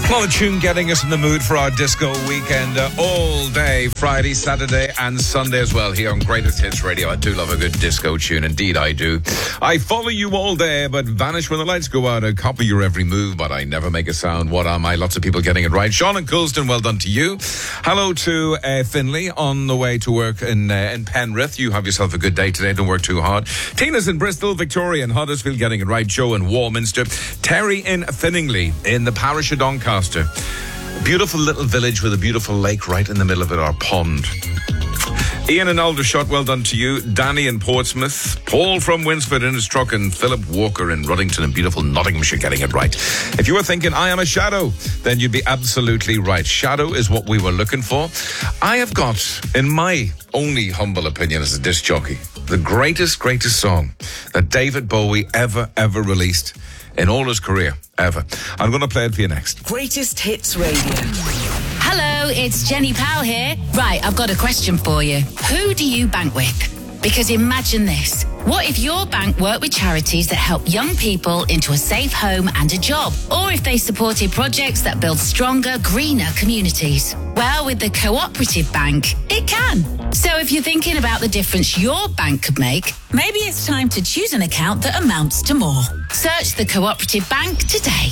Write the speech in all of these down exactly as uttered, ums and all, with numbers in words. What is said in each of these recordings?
Well, a tune getting us in the mood for our disco weekend uh, all day, Friday, Saturday and Sunday as well here on Greatest Hits Radio. I do love a good disco tune. Indeed, I do. I follow you all day, but vanish when the lights go out. I copy your every move, but I never make a sound. What am I? Lots of people getting it right. Sean and Coulston, well done to you. Hello to uh, Finlay on the way to work in, uh, in Penrith. You have yourself a good day today. Don't work too hard. Tina's in Bristol, Victoria in Huddersfield getting it right. Joe in Warminster. Terry in Finningley in the parish of Doncaster. A beautiful little village with a beautiful lake right in the middle of it, our pond. Ian in Aldershot, well done to you. Danny in Portsmouth. Paul from Winsford in his truck, and Philip Walker in Ruddington in beautiful Nottinghamshire getting it right. If you were thinking, I am a shadow, then you'd be absolutely right. Shadow is what we were looking for. I have got, in my only humble opinion as a disc jockey, the greatest, greatest song that David Bowie ever, ever released in all his career, ever. I'm going to play it for you next. Greatest Hits Radio. Hello, it's Jenny Powell here. Right, I've got a question for you. Who do you bank with? Because imagine this. What if your bank worked with charities that help young people into a safe home and a job? Or if they supported projects that build stronger, greener communities? Well, with the Cooperative Bank, it can. So if you're thinking about the difference your bank could make, maybe it's time to choose an account that amounts to more. Search the Cooperative Bank today.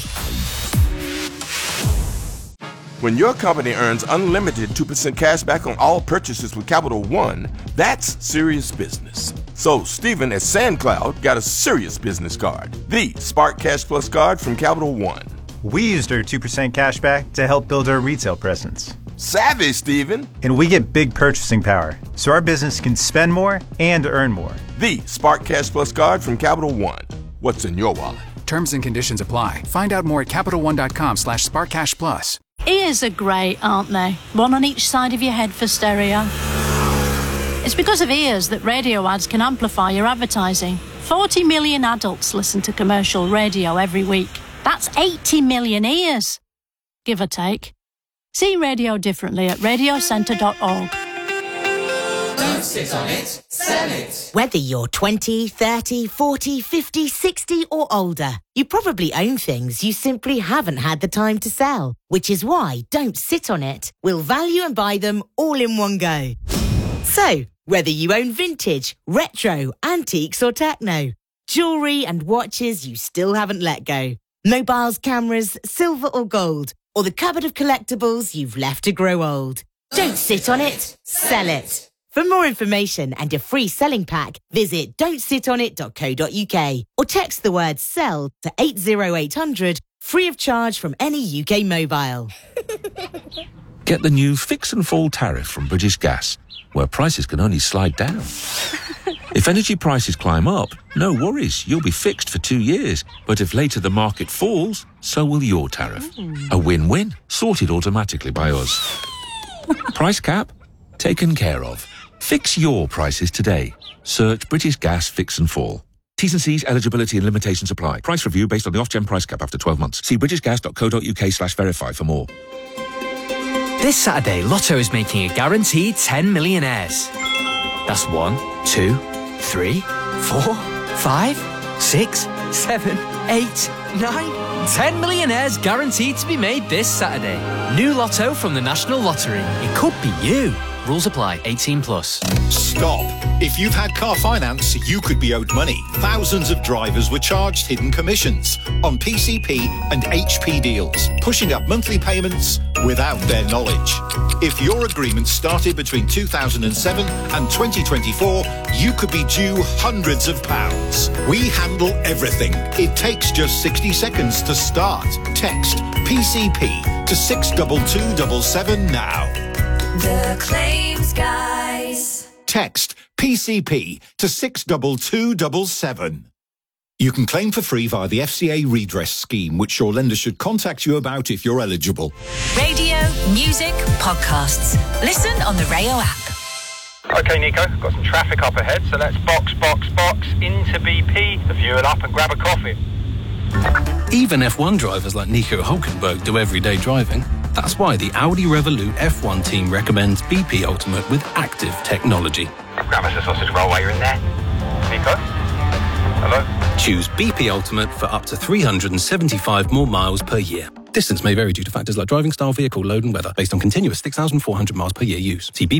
When your company earns unlimited two percent cash back on all purchases with Capital One, that's serious business. So Stephen at SandCloud got a serious business card, the Spark Cash Plus card from Capital One. We used our two percent cash back to help build our retail presence. Savvy, Stephen. And we get big purchasing power, so our business can spend more and earn more. The Spark Cash Plus card from Capital One. What's in your wallet? Terms and conditions apply. Find out more at CapitalOne.com slash SparkCashPlus. Ears are great, aren't they? One on each side of your head for stereo. It's because of ears that radio ads can amplify your advertising. forty million adults listen to commercial radio every week. That's eighty million ears, give or take. See radio differently at radio centre dot org. Don't sit on it, sell it. Whether you're twenty, thirty, forty, fifty, sixty or older, you probably own things you simply haven't had the time to sell. Which is why Don't Sit on It will value and buy them all in one go. So, whether you own vintage, retro, antiques or techno, jewellery and watches you still haven't let go, mobiles, cameras, silver or gold, or the cupboard of collectibles you've left to grow old. Don't sit on it, sell it. For more information and a free selling pack, visit don't sit on it dot co dot uk or text the word SELL to eight zero eight hundred, free of charge from any U K mobile. Get the new Fix and Fall tariff from British Gas, where prices can only slide down. If energy prices climb up, no worries, you'll be fixed for two years. But if later the market falls, so will your tariff. A win-win, sorted automatically by us. Price cap? Taken care of. Fix your prices today. Search British Gas Fix and Fall. T's and C's, eligibility and limitations apply. Price review based on the off-gen price cap after twelve months. See british gas dot co dot uk slash verify for more. This Saturday, Lotto is making a guaranteed ten millionaires. That's one, two, three, four, five, six, seven, eight, nine, ten millionaires guaranteed to be made this Saturday. New Lotto from the National Lottery. It could be you. Rules apply. eighteen plus. Stop. If you've had car finance, you could be owed money. Thousands of drivers were charged hidden commissions on P C P and H P deals, pushing up monthly payments without their knowledge. If your agreement started between two thousand seven and twenty twenty-four, you could be due hundreds of pounds. We handle everything. It takes just sixty seconds to start. Text P C P to six two two seven seven now. The Claims Guys. Text P C P to six two two seven seven. You can claim for free via the F C A redress scheme, which your lender should contact you about if you're eligible. Radio, music, podcasts. Listen on the Rayo app. OK, Nico, got some traffic up ahead, so let's box, box, box into B P, fuel up and grab a coffee. Even F one drivers like Nico Hulkenberg do everyday driving. That's why the Audi Revolut F one team recommends B P Ultimate with active technology. Grab us a sausage roll while you're in there. Nico? Hello? Choose B P Ultimate for up to three hundred seventy-five more miles per year. Distance may vary due to factors like driving style, vehicle load and weather, based on continuous six thousand four hundred miles per year use. See B P